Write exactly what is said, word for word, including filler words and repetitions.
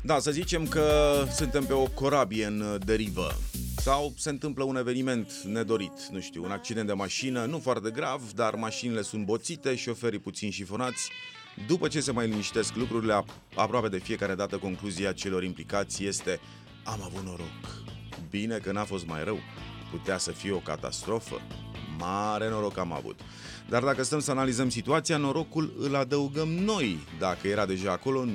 Da, să zicem că suntem pe o corabie în derivă sau se întâmplă un eveniment nedorit, nu știu, un accident de mașină, nu foarte grav, dar mașinile sunt boțite, șoferii puțin șifonați. După ce se mai liniștesc lucrurile, aproape de fiecare dată concluzia celor implicați este: am avut noroc. Bine că n-a fost mai rău. Putea să fie o catastrofă. Mare noroc am avut. Dar dacă stăm să analizăm situația, norocul îl adăugăm noi. Dacă era deja acolo,